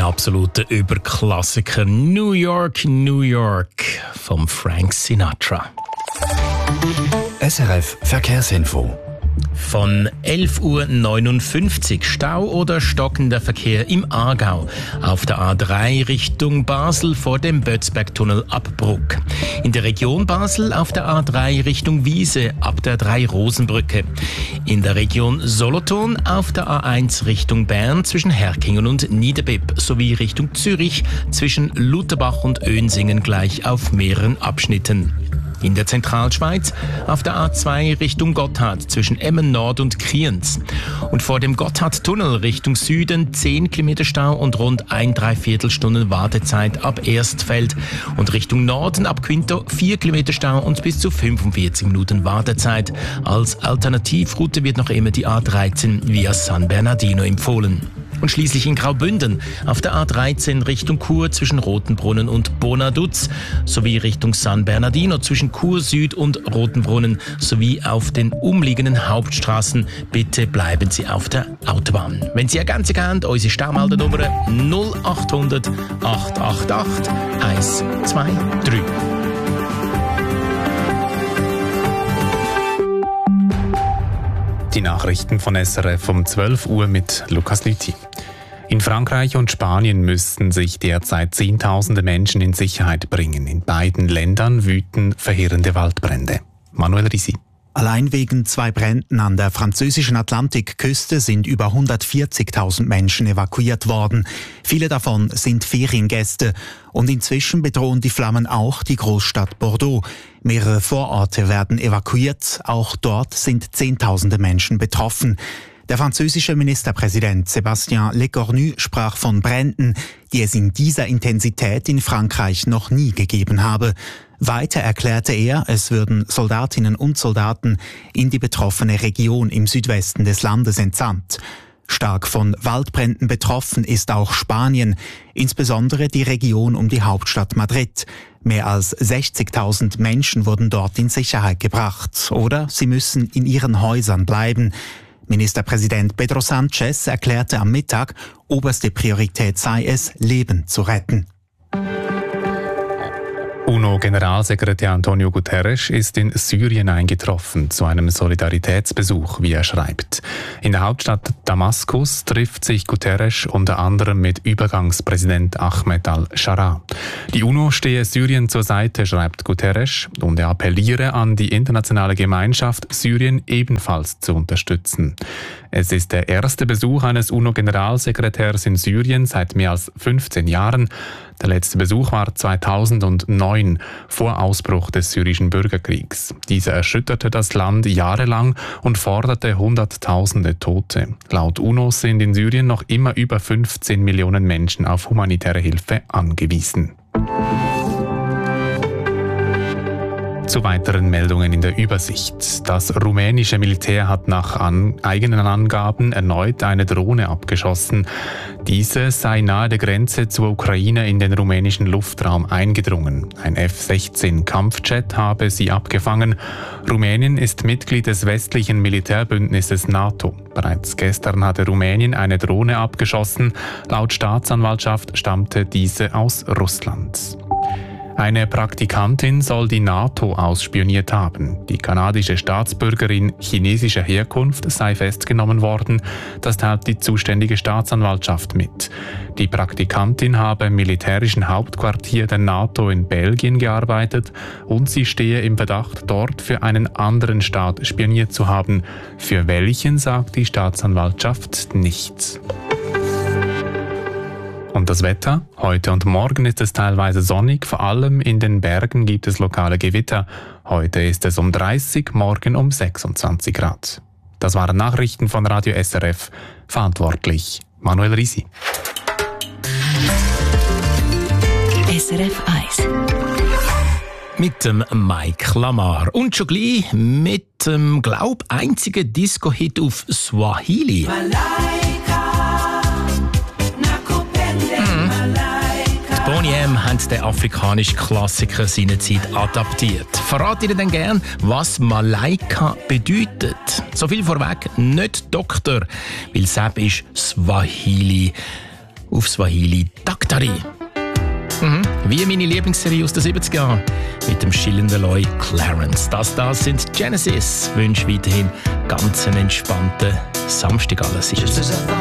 absoluter Überklassiker New York, New York von Frank Sinatra. SRF Verkehrsinfo. Von 11.59 Uhr Stau oder stockender Verkehr im Aargau. Auf der A3 Richtung Basel vor dem Bötzbergtunnel ab Bruck. In der Region Basel auf der A3 Richtung Wiese ab der 3-Rosenbrücke. In der Region Solothurn auf der A1 Richtung Bern zwischen Herkingen und Niederbipp sowie Richtung Zürich zwischen Lutherbach und Önsingen gleich auf mehreren Abschnitten. In der Zentralschweiz auf der A2 Richtung Gotthard zwischen Emmen Nord und Kriens. Und vor dem Gotthardtunnel Richtung Süden 10 Kilometer Stau und rund 1,75 Stunden Wartezeit ab Erstfeld. Und Richtung Norden ab Quinto 4 Kilometer Stau und bis zu 45 Minuten Wartezeit. Als Alternativroute wird noch immer die A13 via San Bernardino empfohlen. Und schließlich in Graubünden auf der A13 Richtung Chur zwischen Rotenbrunnen und Bonaduz sowie Richtung San Bernardino zwischen Chur Süd und Rotenbrunnen sowie auf den umliegenden Hauptstraßen. Bitte bleiben Sie auf der Autobahn. Wenn Sie ergänzen können, unsere Staumeldernummer 0800 888 123. Die Nachrichten von SRF um 12 Uhr mit Lukas Lüthi. In Frankreich und Spanien müssten sich derzeit Zehntausende Menschen in Sicherheit bringen. In beiden Ländern wüten verheerende Waldbrände. Manuel Risi. Allein wegen 2 Bränden an der französischen Atlantikküste sind über 140.000 Menschen evakuiert worden. Viele davon sind Feriengäste. Und inzwischen bedrohen die Flammen auch die Großstadt Bordeaux. Mehrere Vororte werden evakuiert. Auch dort sind Zehntausende Menschen betroffen. Der französische Ministerpräsident Sébastien Lecornu sprach von Bränden, die es in dieser Intensität in Frankreich noch nie gegeben habe. Weiter erklärte er, es würden Soldatinnen und Soldaten in die betroffene Region im Südwesten des Landes entsandt. Stark von Waldbränden betroffen ist auch Spanien, insbesondere die Region um die Hauptstadt Madrid. Mehr als 60.000 Menschen wurden dort in Sicherheit gebracht oder sie müssen in ihren Häusern bleiben. Ministerpräsident Pedro Sánchez erklärte am Mittag, oberste Priorität sei es, Leben zu retten. UNO-Generalsekretär Antonio Guterres ist in Syrien eingetroffen zu einem Solidaritätsbesuch, wie er schreibt. In der Hauptstadt Damaskus trifft sich Guterres unter anderem mit Übergangspräsident Ahmed al-Sharaa. Die UNO stehe Syrien zur Seite, schreibt Guterres, und er appelliere an die internationale Gemeinschaft, Syrien ebenfalls zu unterstützen. Es ist der erste Besuch eines UNO-Generalsekretärs in Syrien seit mehr als 15 Jahren. Der letzte Besuch war 2009, vor Ausbruch des syrischen Bürgerkriegs. Dieser erschütterte das Land jahrelang und forderte Hunderttausende Tote. Laut UNO sind in Syrien noch immer über 15 Millionen Menschen auf humanitäre Hilfe angewiesen. Zu weiteren Meldungen in der Übersicht. Das rumänische Militär hat nach eigenen Angaben erneut eine Drohne abgeschossen. Diese sei nahe der Grenze zur Ukraine in den rumänischen Luftraum eingedrungen. Ein F-16 Kampfjet habe sie abgefangen. Rumänien ist Mitglied des westlichen Militärbündnisses NATO. Bereits gestern hatte Rumänien eine Drohne abgeschossen. Laut Staatsanwaltschaft stammte diese aus Russland. Eine Praktikantin soll die NATO ausspioniert haben. Die kanadische Staatsbürgerin chinesischer Herkunft sei festgenommen worden. Das teilt die zuständige Staatsanwaltschaft mit. Die Praktikantin habe im militärischen Hauptquartier der NATO in Belgien gearbeitet und sie stehe im Verdacht, dort für einen anderen Staat spioniert zu haben. Für welchen, sagt die Staatsanwaltschaft nicht. Und das Wetter? Heute und morgen ist es teilweise sonnig, vor allem in den Bergen gibt es lokale Gewitter. Heute ist es um 30, morgen um 26 Grad. Das waren Nachrichten von Radio SRF. Verantwortlich Manuel Risi. SRF 1 mit dem Mike Lamar und schon gleich mit dem, einzigen Disco-Hit auf Swahili. Boney M. haben den afrikanischen Klassiker seinerzeit adaptiert. Verrate Ihnen dann gern, was Malaika bedeutet. So viel vorweg, nicht Doktor, weil Seb ist Swahili. auf Swahili Daktari. Wie meine Lieblingsserie aus den 70er Jahren mit dem schillenden Loi Clarence. Das sind Genesis. Ich wünsche weiterhin ganz einen entspannten Samstag allerseits.